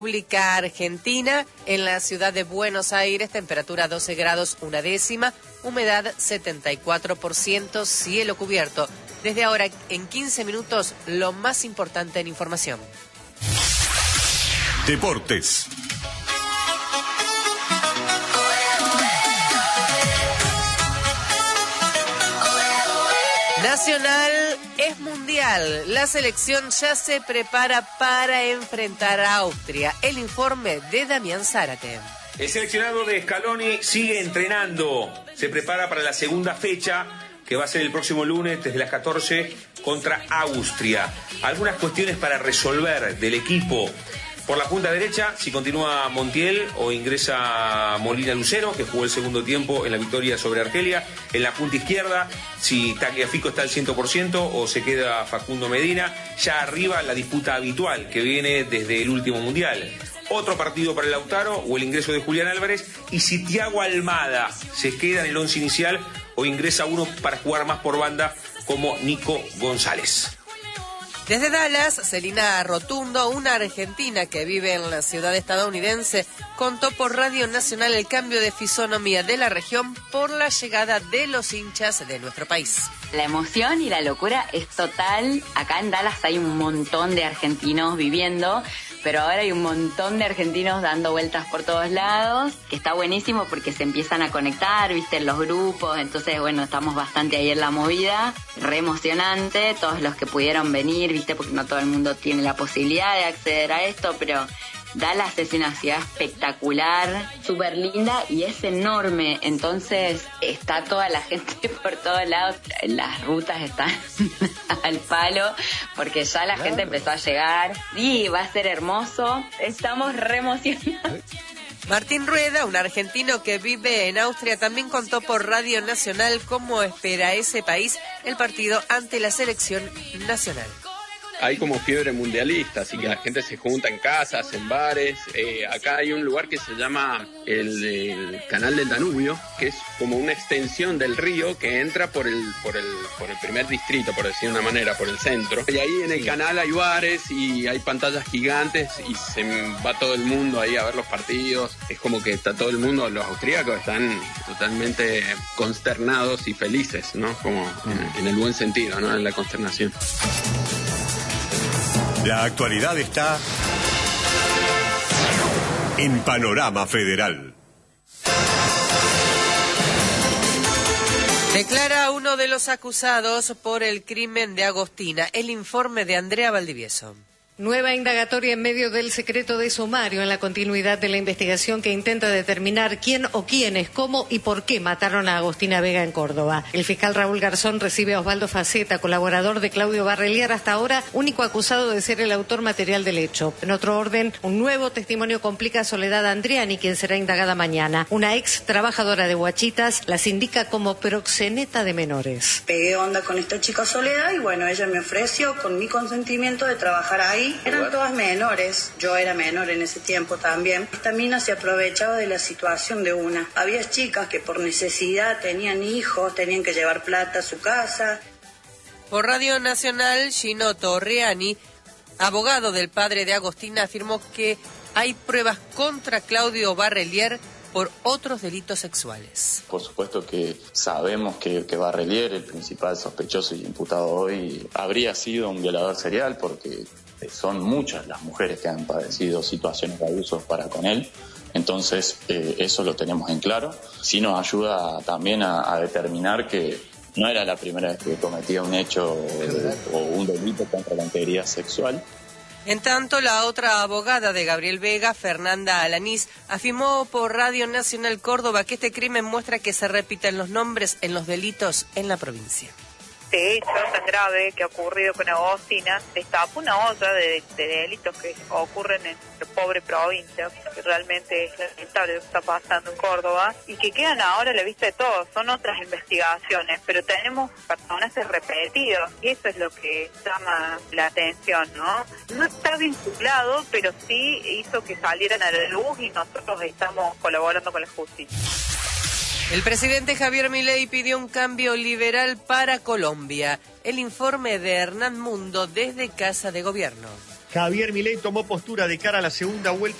República Argentina, en la ciudad de Buenos Aires, temperatura 12 grados una décima, humedad 74%, cielo cubierto. Desde ahora, en 15 minutos, lo más importante en información. Deportes. Nacional es mundial. La selección ya se prepara para enfrentar a Austria. El informe de Damián Zárate. El seleccionado de Scaloni sigue entrenando. Se prepara para la segunda fecha, que va a ser el próximo lunes desde las 14 contra Austria. Algunas cuestiones para resolver del equipo. Por la punta derecha, si continúa Montiel o ingresa Molina Lucero, que jugó el segundo tiempo en la victoria sobre Argelia. En la punta izquierda, si Tagliafico está al 100% o se queda Facundo Medina. Ya arriba, la disputa habitual que viene desde el último Mundial. Otro partido para el Lautaro o el ingreso de Julián Álvarez. Y si Thiago Almada se queda en el once inicial o ingresa uno para jugar más por banda como Nico González. Desde Dallas, Celina Rotundo, una argentina que vive en la ciudad estadounidense, contó por Radio Nacional el cambio de fisonomía de la región por la llegada de los hinchas de nuestro país. La emoción y la locura es total. Acá en Dallas hay un montón de argentinos viviendo, pero ahora hay un montón de argentinos dando vueltas por todos lados, que está buenísimo porque se empiezan a conectar, viste, en los grupos. Entonces, bueno, estamos bastante ahí en la movida, re emocionante. Todos los que pudieron venir, viste, porque no todo el mundo tiene la posibilidad de acceder a esto, pero Dallas es una ciudad espectacular, súper linda y es enorme, entonces está toda la gente por todos lados, las rutas están al palo porque ya la gente empezó a llegar y va a ser hermoso, estamos re emocionados. Martín Rueda, un argentino que vive en Austria, también contó por Radio Nacional cómo espera ese país el partido ante la selección nacional. Hay como fiebre mundialista, así que la gente se junta en casas, en bares. Acá hay un lugar que se llama el Canal del Danubio, que es como una extensión del río que entra por el primer distrito, por decir de una manera, por el centro. Y ahí en el canal hay bares y hay pantallas gigantes y se va todo el mundo ahí a ver los partidos. Es como que está todo el mundo, los austríacos están totalmente consternados y felices, ¿no? Como en el buen sentido, ¿no? En la consternación. La actualidad está en Panorama Federal. Declara uno de los acusados por el crimen de Agostina. El informe de Andrea Valdivieso. Nueva indagatoria en medio del secreto de sumario en la continuidad de la investigación que intenta determinar quién o quiénes, cómo y por qué mataron a Agostina Vega en Córdoba. El fiscal Raúl Garzón recibe a Osvaldo Faceta, colaborador de Claudio Barrelier, hasta ahora único acusado de ser el autor material del hecho. En otro orden, un nuevo testimonio complica a Soledad Andriani, quien será indagada mañana. Una ex trabajadora de Huachitas las indica como proxeneta de menores. Pegué onda con esta chica Soledad y bueno, ella me ofreció con mi consentimiento de trabajar ahí. Eran todas menores, yo era menor en ese tiempo también. Esta mina se aprovechaba de la situación de una. Había chicas que por necesidad tenían hijos, tenían que llevar plata a su casa. Por Radio Nacional, Gino Torriani, abogado del padre de Agostina, afirmó que hay pruebas contra Claudio Barrelier por otros delitos sexuales. Por supuesto que sabemos que Barrelier, el principal sospechoso y imputado hoy, habría sido un violador serial porque son muchas las mujeres que han padecido situaciones de abusos para con él. Entonces, eso lo tenemos en claro. Sí nos ayuda también a determinar que no era la primera vez que cometía un hecho o un delito contra la integridad sexual. En tanto, la otra abogada de Gabriel Vega, Fernanda Alanís, afirmó por Radio Nacional Córdoba que este crimen muestra que se repiten los nombres en los delitos en la provincia. Este hecho tan grave que ha ocurrido con Agostina destapa una olla de delitos que ocurren en la pobre provincia, que realmente es lamentable lo que está pasando en Córdoba y que quedan ahora a la vista de todos. Son otras investigaciones, pero tenemos personajes repetidos y eso es lo que llama la atención, ¿no? No está vinculado, pero sí hizo que salieran a la luz y nosotros estamos colaborando con la justicia. El presidente Javier Milei pidió un cambio liberal para Colombia. El informe de Hernán Mundo desde Casa de Gobierno. Javier Milei tomó postura de cara a la segunda vuelta